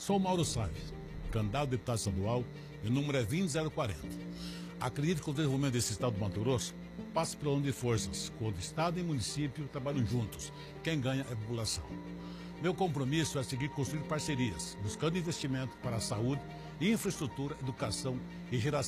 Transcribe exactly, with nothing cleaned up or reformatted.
Sou Mauro Salles, candidato a deputado estadual, e o número é vinte zero quarenta. Acredito que o desenvolvimento desse estado do Mato Grosso passa pela união de forças, quando Estado e município trabalham juntos. Quem ganha é a população. Meu compromisso é seguir construindo parcerias, buscando investimento para a saúde, infraestrutura, educação e geração